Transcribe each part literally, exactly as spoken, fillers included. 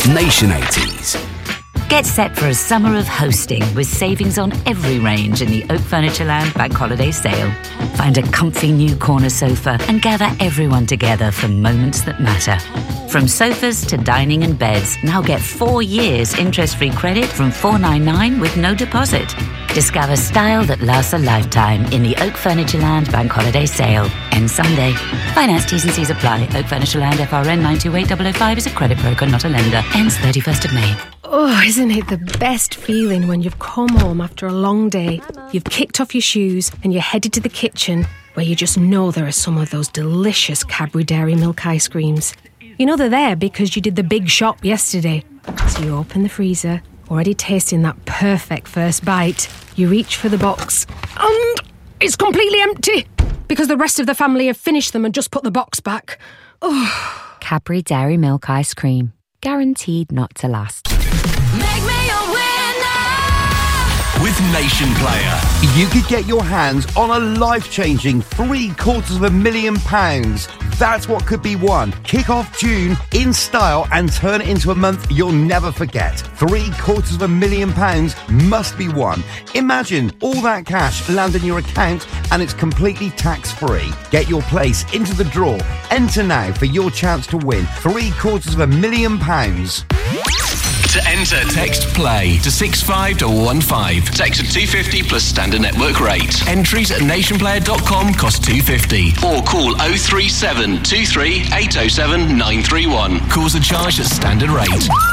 Nation eighties. Get set for a summer of hosting with savings on every range in the Oak Furnitureland Bank Holiday Sale. Find a comfy new corner sofa and gather everyone together for moments that matter. From sofas to dining and beds, now get four years interest-free credit from four ninety-nine with no deposit. Discover style that lasts a lifetime in the Oak Furnitureland Bank Holiday Sale. End Sunday. Finance T's and C's apply. Oak Furnitureland F R N nine two eight zero zero five is a credit broker, not a lender. Ends thirty-first of May. Oh, isn't it the best feeling when you've come home after a long day, you've kicked off your shoes and you're headed to the kitchen where you just know there are some of those delicious Cadbury Dairy Milk ice creams. You know they're there because you did the big shop yesterday. So you open the freezer, already tasting that perfect first bite. You reach for the box and it's completely empty because the rest of the family have finished them and just put the box back. Oh. Cadbury Dairy Milk ice cream. Guaranteed not to last. Make me a winner! With Nation Player. You could get your hands on a life-changing three quarters of a million pounds. That's what could be won. Kick off June in style and turn it into a month you'll never forget. Three quarters of a million pounds must be won. Imagine all that cash land in your account and it's completely tax-free. Get your place into the draw. Enter now for your chance to win three quarters of a million pounds. To enter, text PLAY to six five one one five. Text at two fifty plus standard network rate. Entries at nation player dot com cost two fifty. Or call oh three seven two three eight oh seven nine three one. Calls are charged at standard rate.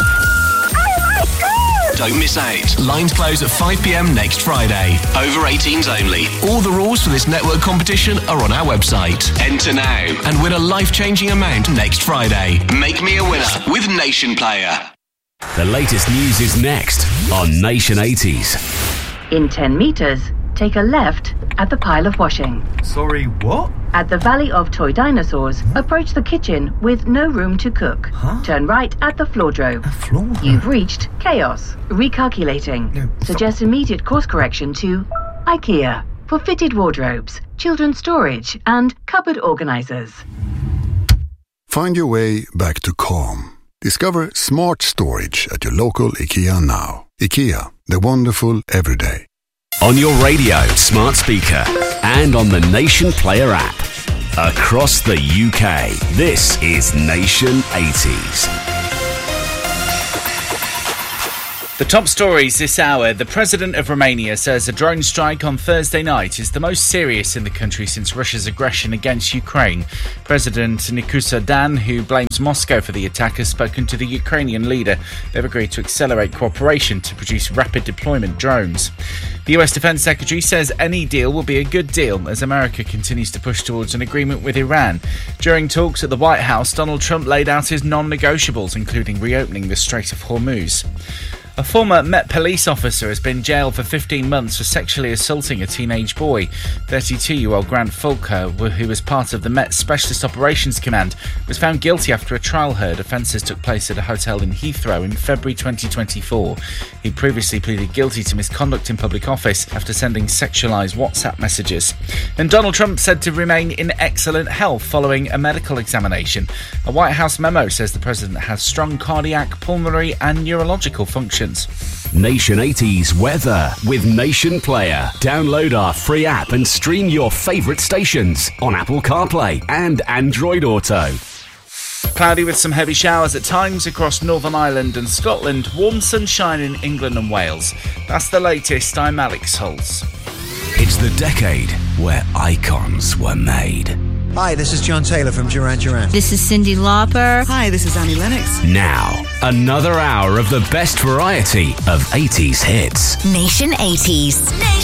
Don't miss out. Lines close at five p.m. next Friday. Over eighteens only. All the rules for this network competition are on our website. Enter now and win a life-changing amount next Friday. Make me a winner with Nation Player. The latest news is next on Nation eighties. In ten metres, take a left at the pile of washing. Sorry, what? At the Valley of Toy Dinosaurs, approach the kitchen with no room to cook. Huh? Turn right at the floordrome. A floor? You've reached chaos. Recalculating. No, Suggest immediate course correction to IKEA for fitted wardrobes, children's storage and cupboard organisers. Find your way back to calm. Discover smart storage at your local IKEA now. IKEA, the wonderful everyday. On your radio, smart speaker, and on the Nation Player app. Across the U K, this is Nation eighties. The top stories this hour. The president of Romania says a drone strike on Thursday night is the most serious in the country since Russia's aggression against Ukraine. President Nicolae Dan, who blames Moscow for the attack, has spoken to the Ukrainian leader. They've agreed to accelerate cooperation to produce rapid deployment drones. The U S Defense Secretary says any deal will be a good deal as America continues to push towards an agreement with Iran. During talks at the White House, Donald Trump laid out his non-negotiables, including reopening the Strait of Hormuz. A former Met police officer has been jailed for fifteen months for sexually assaulting a teenage boy. thirty-two-year-old Grant Fulker, who was part of the Met Specialist Operations Command, was found guilty after a trial heard. Offences took place at a hotel in Heathrow in February twenty twenty-four. He previously pleaded guilty to misconduct in public office after sending sexualised WhatsApp messages. And Donald Trump said to remain in excellent health following a medical examination. A White House memo says the president has strong cardiac, pulmonary and neurological functions. Nation eighties weather with Nation Player. Download our free app and stream your favourite stations on Apple CarPlay and Android Auto. Cloudy with some heavy showers at times across Northern Ireland and Scotland. Warm sunshine in England and Wales. That's the latest. I'm Alex Holtz. It's the decade where icons were made. Hi, this is John Taylor from Duran Duran. This is Cyndi Lauper. Hi, this is Annie Lennox. Now, another hour of the best variety of eighties hits. Nation eighties.